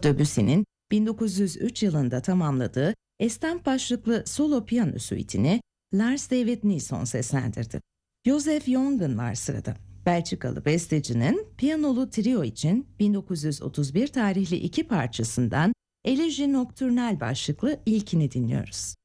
Debussy'nin 1903 yılında tamamladığı estamp başlıklı solo piyano suite'ini Lars David Nilsson seslendirdi. Joseph Jongen var sırada. Belçikalı bestecinin piyanolu trio için 1931 tarihli iki parçasından Eleji Nocturnal başlıklı ilkini dinliyoruz.